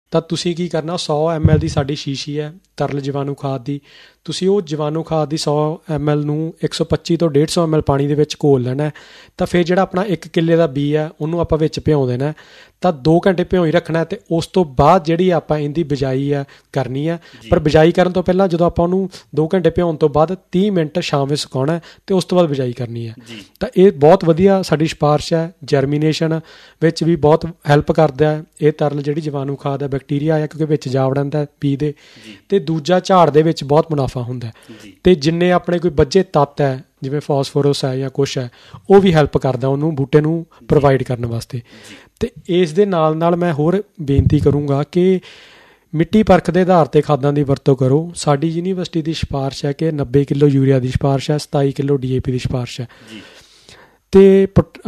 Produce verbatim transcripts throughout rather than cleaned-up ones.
ਤਾਂ ਤੁਸੀਂ ਕੀ ਕਰਨਾ, ਸੌ ਐਮ ਐਲ ਦੀ ਸਾਡੀ ਸ਼ੀਸ਼ੀ ਹੈ ਤਰਲ ਜੀਵਾਣੂ ਖਾਦ ਦੀ, ਤੁਸੀਂ ਉਹ ਜੀਵਾਣੂ ਖਾਦ ਦੀ ਸੌ ਐਮ ਐਲ ਨੂੰ ਇੱਕ ਸੌ ਪੱਚੀ ਤੋਂ ਡੇਢ ਸੌ ਐਮ ਐਲ ਪਾਣੀ ਦੇ ਵਿੱਚ ਘੋਲ ਲੈਣਾ। ਤਾਂ ਫਿਰ ਜਿਹੜਾ ਆਪਣਾ ਇੱਕ ਕਿੱਲੇ ਦਾ ਬੀਜ ਹੈ ਉਹਨੂੰ ਆਪਾਂ ਵਿੱਚ ਭਿਉਂ ਦੇਣਾ। ਤਾਂ ਦੋ ਘੰਟੇ ਭਿਉਂ ਹੀ ਰੱਖਣਾ ਅਤੇ ਉਸ ਤੋਂ ਬਾਅਦ ਜਿਹੜੀ ਆਪਾਂ ਇਹਦੀ ਬਿਜਾਈ ਆ ਕਰਨੀ ਆ। ਪਰ ਬਿਜਾਈ ਕਰਨ ਤੋਂ ਪਹਿਲਾਂ ਜਦੋਂ ਆਪਾਂ ਉਹਨੂੰ ਦੋ ਘੰਟੇ ਭਿਉਣ ਤੋਂ ਬਾਅਦ ਤੀਹ ਮਿੰਟ ਛਾਂ ਵਿੱਚ ਸੁਕਾਉਣਾ ਅਤੇ ਉਸ ਤੋਂ ਬਾਅਦ ਬਿਜਾਈ ਕਰਨੀ ਹੈ। ਤਾਂ ਇਹ ਬਹੁਤ ਵਧੀਆ ਸਾਡੀ ਸਿਫਾਰਿਸ਼ ਹੈ, ਜਰਮੀਨੇਸ਼ਨ ਵਿੱਚ ਵੀ ਬਹੁਤ ਹੈਲਪ ਕਰਦਾ ਇਹ ਤਰਲ ਜਿਹੜੀ ਜੀਵਾਣੂ ਖਾਦ ਹੈ, ਬੈਕਟੀਰੀਆ ਆ ਕਿਉਂਕਿ ਵਿੱਚ ਜਾ ਵੜਦਾ ਬੀਜ ਦੇ। ਅਤੇ ਦੂਜਾ ਝਾੜ ਦੇ ਵਿੱਚ ਬਹੁਤ ਮੁਨਾਫਾ ਹੁੰਦਾ। ਅਤੇ ਜਿੰਨੇ ਆਪਣੇ ਕੋਈ ਬੱਝੇ ਤੱਤ ਹੈ ਜਿਵੇਂ ਫਾਸਫੋਰਸ ਹੈ ਜਾਂ ਕੁਛ ਹੈ ਉਹ ਵੀ ਹੈਲਪ ਕਰਦਾ ਉਹਨੂੰ ਬੂਟੇ ਨੂੰ ਪ੍ਰੋਵਾਈਡ ਕਰਨ ਵਾਸਤੇ। ਅਤੇ ਇਸ ਦੇ ਨਾਲ ਨਾਲ ਮੈਂ ਹੋਰ ਬੇਨਤੀ ਕਰੂੰਗਾ ਕਿ ਮਿੱਟੀ ਪਰਖ ਦੇ ਆਧਾਰ 'ਤੇ ਖਾਦਾਂ ਦੀ ਵਰਤੋਂ ਕਰੋ। ਸਾਡੀ ਯੂਨੀਵਰਸਿਟੀ ਦੀ ਸਿਫਾਰਿਸ਼ ਹੈ ਕਿ ਨੱਬੇ ਕਿੱਲੋ ਯੂਰੀਆ ਦੀ ਸਿਫਾਰਿਸ਼ ਹੈ, ਸਤਾਈ ਕਿੱਲੋ ਡੀ ਏ ਪੀ ਦੀ ਸਿਫਾਰਿਸ਼ ਹੈ। ਅਤੇ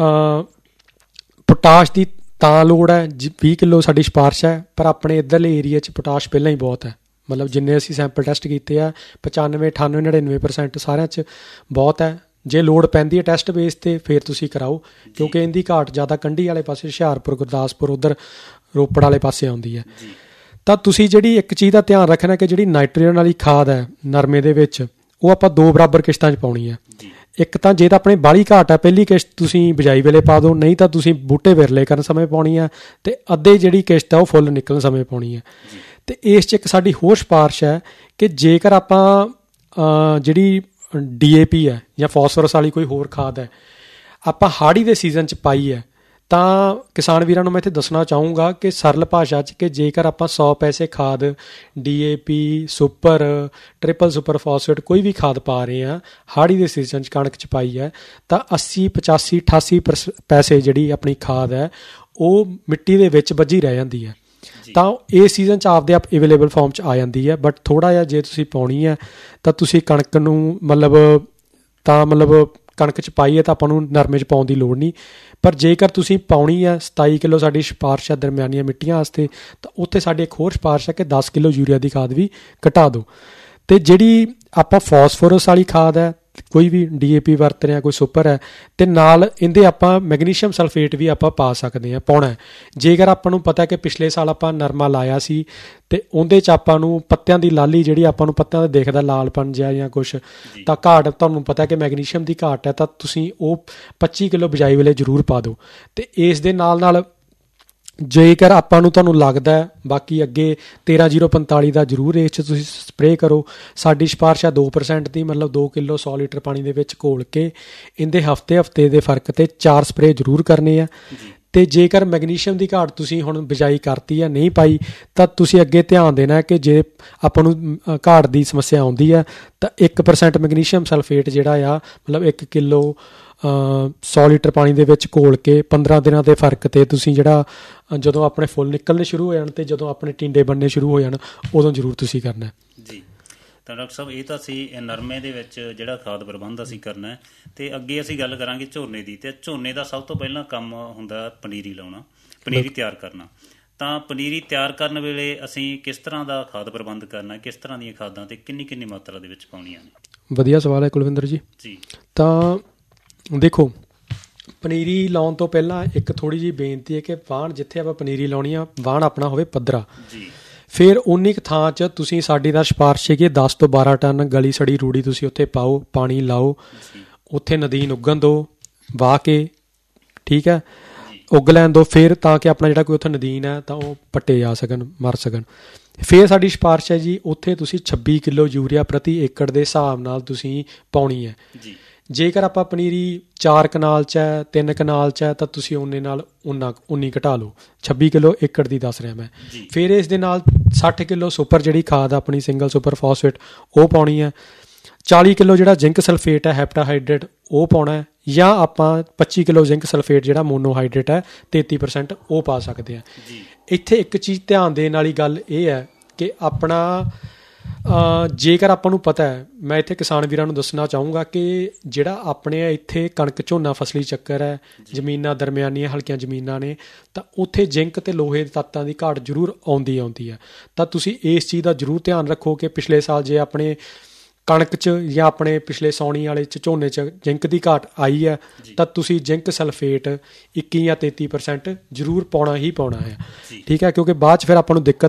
ਪੋਟਾਸ਼ ਦੀ ਤਾਂ ਲੋੜ ਹੈ ਵੀਹ ਕਿੱਲੋ ਸਾਡੀ ਸਿਫਾਰਿਸ਼ ਹੈ, ਪਰ ਆਪਣੇ ਇੱਧਰਲੇ ਏਰੀਏ 'ਚ ਪੋਟਾਸ਼ ਪਹਿਲਾਂ ਹੀ ਬਹੁਤ ਹੈ। ਮਤਲਬ ਜਿੰਨੇ ਅਸੀਂ ਸੈਂਪਲ ਟੈਸਟ ਕੀਤੇ ਆ ਪਚਾਨਵੇਂ ਅਠਾਨਵੇਂ ਨੜਿਨਵੇਂ ਪਰਸੈਂਟ ਸਾਰਿਆਂ 'ਚ ਬਹੁਤ ਹੈ। ਜੇ ਲੋੜ ਪੈਂਦੀ ਹੈ ਟੈਸਟ ਬੇਸ 'ਤੇ ਫਿਰ ਤੁਸੀਂ ਕਰਾਓ, ਕਿਉਂਕਿ ਇਹਦੀ ਘਾਟ ਜ਼ਿਆਦਾ ਕੰਢੀ ਵਾਲੇ ਪਾਸੇ ਹੁਸ਼ਿਆਰਪੁਰ, ਗੁਰਦਾਸਪੁਰ, ਉੱਧਰ ਰੋਪੜ ਵਾਲੇ ਪਾਸੇ ਆਉਂਦੀ ਹੈ। ਤਾਂ ਤੁਸੀਂ ਜਿਹੜੀ ਇੱਕ ਚੀਜ਼ ਦਾ ਧਿਆਨ ਰੱਖਣਾ ਕਿ ਜਿਹੜੀ ਨਾਈਟ੍ਰੋਜਨ ਵਾਲੀ ਖਾਦ ਹੈ ਨਰਮੇ ਦੇ ਵਿੱਚ ਉਹ ਆਪਾਂ ਦੋ ਬਰਾਬਰ ਕਿਸ਼ਤਾਂ 'ਚ ਪਾਉਣੀ ਹੈ। ਇੱਕ ਤਾਂ ਜੇ ਤਾਂ ਆਪਣੀ ਬਾਹਲੀ ਘਾਟ ਹੈ ਪਹਿਲੀ ਕਿਸ਼ਤ ਤੁਸੀਂ ਬਿਜਾਈ ਵੇਲੇ ਪਾ ਦਿਓ, ਨਹੀਂ ਤਾਂ ਤੁਸੀਂ ਬੂਟੇ ਵਿਰਲੇ ਕਰਨ ਸਮੇਂ ਪਾਉਣੀ ਹੈ, ਅਤੇ ਅੱਧੇ ਜਿਹੜੀ ਕਿਸ਼ਤ ਹੈ ਉਹ ਫੁੱਲ ਨਿਕਲਣ ਸਮੇਂ ਪਾਉਣੀ ਹੈ। ਅਤੇ ਇਸ 'ਚ ਇੱਕ ਸਾਡੀ ਹੋਰ ਸਿਫਾਰਿਸ਼ ਹੈ ਕਿ ਜੇਕਰ ਆਪਾਂ ਜਿਹੜੀ ਡੀ ਏ ਪੀ ਹੈ ਜਾਂ ਫਾਸਫੋਰਸ ਵਾਲੀ ਕੋਈ ਹੋਰ ਖਾਦ ਹੈ ਆਪਾਂ ਹਾੜੀ ਦੇ ਸੀਜ਼ਨ 'ਚ ਪਾਈ ਹੈ, ਤਾਂ ਕਿਸਾਨ ਵੀਰਾਂ ਨੂੰ ਮੈਂ ਇੱਥੇ ਦੱਸਣਾ ਚਾਹੂੰਗਾ ਕਿ ਸਰਲ ਭਾਸ਼ਾ 'ਚ ਕਿ ਜੇਕਰ ਆਪਾਂ ਸੌ ਪੈਸੇ ਖਾਦ D A P, super, triple super phosphate ਕੋਈ ਵੀ ਖਾਦ ਪਾ ਰਹੇ ਹਾਂ ਹਾੜੀ ਦੇ ਸੀਜ਼ਨ 'ਚ ਕਣਕ 'ਚ ਪਾਈ ਹੈ, ਤਾਂ ਅੱਸੀ ਪਚਾਸੀ ਅਠਾਸੀ ਪਰਸ ਪੈਸੇ ਜਿਹੜੀ ਆਪਣੀ ਖਾਦ ਹੈ ਉਹ ਮਿੱਟੀ ਦੇ ਵਿੱਚ ਬੱਝੀ ਰਹਿ ਜਾਂਦੀ ਹੈ। ਤਾਂ ਇਹ ਸੀਜ਼ਨ 'ਚ ਆਪਦੇ ਆਪ ਅਵੇਲੇਬਲ ਫਾਰਮ 'ਚ ਆ ਜਾਂਦੀ ਹੈ। ਬਟ ਥੋੜ੍ਹਾ ਜਿਹਾ ਜੇ ਤੁਸੀਂ ਪਾਉਣੀ ਹੈ ਤਾਂ ਤੁਸੀਂ ਕਣਕ ਨੂੰ ਮਤਲਬ ਤਾਂ ਮਤਲਬ ਕਣਕ 'ਚ ਪਾਈ ਹੈ ਤਾਂ ਆਪਾਂ ਨੂੰ ਨਰਮੇ 'ਚ ਪਾਉਣ ਦੀ ਲੋੜ ਨਹੀਂ। ਪਰ ਜੇਕਰ ਤੁਸੀਂ ਪਾਉਣੀ ਹੈ ਸਤਾਈ ਕਿੱਲੋ ਸਾਡੀ ਸਿਫਾਰਿਸ਼ ਹੈ ਦਰਮਿਆਨੀਆਂ ਮਿੱਟੀਆਂ ਵਾਸਤੇ, ਤਾਂ ਉੱਥੇ ਸਾਡੀ ਇੱਕ ਹੋਰ ਸਿਫਾਰਿਸ਼ ਹੈ ਕਿ ਦਸ ਕਿੱਲੋ ਯੂਰੀਆ ਦੀ ਖਾਦ ਵੀ ਘਟਾ ਦਿਓ। ਅਤੇ ਜਿਹੜੀ ਆਪਾਂ ਫਾਸਫੋਰਸ ਵਾਲੀ ਖਾਦ ਹੈ ਕੋਈ ਵੀ ਡੀ ਏ ਪੀ ਵਰਤ ਰਹੇ ਹਾਂ, ਕੋਈ ਸੁਪਰ ਹੈ, ਅਤੇ ਨਾਲ ਇਹਦੇ ਆਪਾਂ ਮੈਗਨੀਸ਼ੀਅਮ ਸਲਫੇਟ ਵੀ ਆਪਾਂ ਪਾ ਸਕਦੇ ਹਾਂ, ਪਾਉਣਾ। ਜੇਕਰ ਆਪਾਂ ਨੂੰ ਪਤਾ ਕਿ ਪਿਛਲੇ ਸਾਲ ਆਪਾਂ ਨਰਮਾ ਲਾਇਆ ਸੀ ਅਤੇ ਉਹਦੇ 'ਚ ਆਪਾਂ ਨੂੰ ਪੱਤਿਆਂ ਦੀ ਲਾਲੀ ਜਿਹੜੀ ਆਪਾਂ ਨੂੰ ਪੱਤਿਆਂ 'ਤੇ ਦੇਖਦਾ ਲਾਲਪਨ ਜਿਹਾ ਜਾਂ ਕੁਛ, ਤਾਂ ਘਾਟ ਤੁਹਾਨੂੰ ਪਤਾ ਕਿ ਮੈਗਨੀਸ਼ੀਅਮ ਦੀ ਘਾਟ ਹੈ, ਤਾਂ ਤੁਸੀਂ ਉਹ ਪੱਚੀ ਕਿੱਲੋ ਬਿਜਾਈ ਵੇਲੇ ਜ਼ਰੂਰ ਪਾ ਦਿਓ। ਅਤੇ ਇਸ ਦੇ ਨਾਲ ਨਾਲ ਜੇਕਰ ਆਪਾਂ ਨੂੰ ਤੁਹਾਨੂੰ ਲੱਗਦਾ ਬਾਕੀ ਅੱਗੇ ਤੇਰਾਂ ਜ਼ੀਰੋ ਪੰਤਾਲੀ ਦਾ ਜ਼ਰੂਰ ਇਸ 'ਚ ਤੁਸੀਂ ਸਪਰੇਅ ਕਰੋ। ਸਾਡੀ ਸਿਫਾਰਿਸ਼ ਹੈ ਦੋ ਪਰਸੈਂਟ ਦੀ, ਮਤਲਬ ਦੋ ਕਿੱਲੋ ਸੌ ਲੀਟਰ ਪਾਣੀ ਦੇ ਵਿੱਚ ਘੋਲ ਕੇ ਇਹਦੇ ਹਫ਼ਤੇ ਹਫ਼ਤੇ ਦੇ ਫਰਕ 'ਤੇ ਚਾਰ ਸਪਰੇਅ ਜ਼ਰੂਰ ਕਰਨੇ ਆ। ਅਤੇ ਜੇਕਰ ਮੈਗਨੀਸ਼ੀਅਮ ਦੀ ਘਾਟ ਤੁਸੀਂ ਹੁਣ ਬਿਜਾਈ ਕਰਤੀ ਹੈ ਨਹੀਂ ਪਾਈ, ਤਾਂ ਤੁਸੀਂ ਅੱਗੇ ਧਿਆਨ ਦੇਣਾ ਕਿ ਜੇ ਆਪਾਂ ਨੂੰ ਘਾਟ ਦੀ ਸਮੱਸਿਆ ਆਉਂਦੀ ਹੈ ਤਾਂ ਇੱਕ ਪਰਸੈਂਟ ਮੈਗਨੀਸ਼ੀਅਮ ਸਲਫੇਟ ਜਿਹੜਾ ਆ ਮਤਲਬ ਇੱਕ ਕਿੱਲੋ ਸੌ ਲੀਟਰ ਪਾਣੀ ਦੇ ਵਿੱਚ ਘੋਲ ਕੇ ਪੰਦਰਾਂ ਦਿਨਾਂ ਦੇ ਫਰਕ 'ਤੇ ਤੁਸੀਂ ਜਿਹੜਾ ਜਦੋਂ ਆਪਣੇ ਫੁੱਲ ਨਿਕਲਣੇ ਸ਼ੁਰੂ ਹੋ ਜਾਣ ਅਤੇ ਜਦੋਂ ਆਪਣੇ ਟਿੰਡੇ ਬਣਨੇ ਸ਼ੁਰੂ ਹੋ ਜਾਣ ਉਦੋਂ ਜ਼ਰੂਰ ਤੁਸੀਂ ਕਰਨਾ ਜੀ। ਤਾਂ ਡਾਕਟਰ ਸਾਹਿਬ ਇਹ ਤਾਂ ਅਸੀਂ ਨਰਮੇ ਦੇ ਵਿੱਚ ਜਿਹੜਾ ਖਾਦ ਪ੍ਰਬੰਧ ਅਸੀਂ ਕਰਨਾ, ਅਤੇ ਅੱਗੇ ਅਸੀਂ ਗੱਲ ਕਰਾਂਗੇ ਝੋਨੇ ਦੀ। ਅਤੇ ਝੋਨੇ ਦਾ ਸਭ ਤੋਂ ਪਹਿਲਾਂ ਕੰਮ ਹੁੰਦਾ ਪਨੀਰੀ ਲਾਉਣਾ, ਪਨੀਰੀ ਤਿਆਰ ਕਰਨਾ। ਤਾਂ ਪਨੀਰੀ ਤਿਆਰ ਕਰਨ ਵੇਲੇ ਅਸੀਂ ਕਿਸ ਤਰ੍ਹਾਂ ਦਾ ਖਾਦ ਪ੍ਰਬੰਧ ਕਰਨਾ, ਕਿਸ ਤਰ੍ਹਾਂ ਦੀਆਂ ਖਾਦਾਂ ਅਤੇ ਕਿੰਨੀ ਕਿੰਨੀ ਮਾਤਰਾ ਦੇ ਵਿੱਚ ਪਾਉਣੀਆਂ ਨੇ? ਵਧੀਆ ਸਵਾਲ ਹੈ ਕੁਲਵਿੰਦਰ ਜੀ। ਜੀ ਤਾਂ ਦੇਖੋ, ਪਨੀਰੀ ਲਾਉਣ ਤੋਂ ਪਹਿਲਾਂ ਇੱਕ ਥੋੜ੍ਹੀ ਜਿਹੀ ਬੇਨਤੀ ਹੈ ਕਿ ਵਾਹਣ ਜਿੱਥੇ ਆਪਾਂ ਪਨੀਰੀ ਲਾਉਣੀ ਆ ਵਾਹਣ ਆਪਣਾ ਹੋਵੇ ਪੱਧਰਾ। ਜੀ ਫਿਰ ਉਨੀ ਕੁ ਥਾਂ 'ਚ ਤੁਸੀਂ ਸਾਡੀ ਦਾ ਸਿਫਾਰਿਸ਼ ਹੈ ਕਿ ਦਸ ਤੋਂ ਬਾਰਾਂ ਟਨ ਗਲੀ ਸੜੀ ਰੂੜੀ ਤੁਸੀਂ ਉੱਥੇ ਪਾਓ, ਪਾਣੀ ਲਾਓ, ਉੱਥੇ ਨਦੀਨ ਉੱਗਣ ਦਿਓ, ਵਾਹ ਕੇ ਠੀਕ ਹੈ ਉੱਗ ਲੈਣ ਦਿਓ, ਫਿਰ ਤਾਂ ਕਿ ਆਪਣਾ ਜਿਹੜਾ ਕੋਈ ਉੱਥੇ ਨਦੀਨ ਹੈ ਤਾਂ ਉਹ ਪੱਟੇ ਜਾ ਸਕਣ, ਮਰ ਸਕਣ। ਫਿਰ ਸਾਡੀ ਸਿਫਾਰਿਸ਼ ਹੈ ਜੀ ਉੱਥੇ ਤੁਸੀਂ ਛੱਬੀ ਕਿੱਲੋ ਯੂਰੀਆ ਪ੍ਰਤੀ ਏਕੜ ਦੇ ਹਿਸਾਬ ਨਾਲ ਤੁਸੀਂ ਪਾਉਣੀ ਹੈ। ਜੇਕਰ ਆਪਾਂ ਪਨੀਰੀ ਚਾਰ ਕਨਾਲ 'ਚ ਹੈ, ਤਿੰਨ ਕਨਾਲ 'ਚ ਹੈ, ਤਾਂ ਤੁਸੀਂ ਉਨੇ ਨਾਲ ਉਨਾ ਉਨੀ ਘਟਾ ਲਓ, ਛੱਬੀ ਕਿੱਲੋ ਏਕੜ ਦੀ ਦੱਸ ਰਿਹਾ ਮੈਂ। ਫਿਰ ਇਸ ਦੇ ਨਾਲ ਸੱਠ ਕਿੱਲੋ ਸੁਪਰ ਜਿਹੜੀ ਖਾਦ ਆਪਣੀ ਸਿੰਗਲ ਸੁਪਰ ਫਾਸਫੇਟ ਉਹ ਪਾਉਣੀ ਹੈ, ਚਾਲੀ ਕਿੱਲੋ ਜਿਹੜਾ ਜ਼ਿੰਕ ਸਲਫੇਟ ਹੈ ਹੈਪਟਾਹਾਈਡਰੇਟ ਉਹ ਪਾਉਣਾ ਹੈ, ਜਾਂ ਆਪਾਂ ਪੱਚੀ ਕਿੱਲੋ ਜ਼ਿੰਕ ਸਲਫੇਟ ਜਿਹੜਾ ਮੋਨੋਹਾਈਡਰੇਟ ਹੈ ਤੇਤੀ ਪਰਸੈਂਟ ਉਹ ਪਾ ਸਕਦੇ ਹਾਂ। ਇੱਥੇ ਇੱਕ ਚੀਜ਼ ਧਿਆਨ ਦੇਣ ਵਾਲੀ ਗੱਲ ਇਹ ਹੈ ਕਿ ਆਪਣਾ ਜੇਕਰ ਆਪਾਂ ਨੂੰ ਪਤਾ ਹੈ, ਮੈਂ ਇੱਥੇ ਕਿਸਾਨ ਵੀਰਾਂ ਨੂੰ ਦੱਸਣਾ ਚਾਹੂੰਗਾ ਕਿ ਜਿਹੜਾ ਆਪਣੇ ਇੱਥੇ ਕਣਕ ਝੋਨਾ ਫਸਲੀ ਚੱਕਰ ਹੈ, ਜ਼ਮੀਨਾਂ ਦਰਮਿਆਨੀਆਂ ਹਲਕੀਆਂ ਜ਼ਮੀਨਾਂ ਨੇ, ਤਾਂ ਉੱਥੇ ਜ਼ਿੰਕ ਅਤੇ ਲੋਹੇ ਦੇ ਤੱਤਾਂ ਦੀ ਘਾਟ ਜ਼ਰੂਰ ਆਉਂਦੀ ਆਉਂਦੀ ਹੈ। ਤਾਂ ਤੁਸੀਂ ਇਸ ਚੀਜ਼ ਦਾ ਜ਼ਰੂਰ ਧਿਆਨ ਰੱਖੋ ਕਿ ਪਿਛਲੇ ਸਾਲ ਜੇ ਆਪਣੇ ਕਣਕ 'ਚ ਜਾਂ ਆਪਣੇ ਪਿਛਲੇ ਸਾਉਣੀ ਵਾਲੇ 'ਚ ਝੋਨੇ 'ਚ ਜ਼ਿੰਕ ਦੀ ਘਾਟ ਆਈ ਹੈ ਤਾਂ ਤੁਸੀਂ ਜ਼ਿੰਕ ਸਲਫੇਟ ਇੱਕੀ ਜਾਂ ਤੇਤੀ ਪਰਸੈਂਟ ਜ਼ਰੂਰ ਪਾਉਣਾ ਹੀ ਪਾਉਣਾ ਹੈ, ਠੀਕ ਹੈ, ਕਿਉਂਕਿ ਬਾਅਦ 'ਚ ਫਿਰ ਆਪਾਂ ਨੂੰ ਦਿੱਕਤ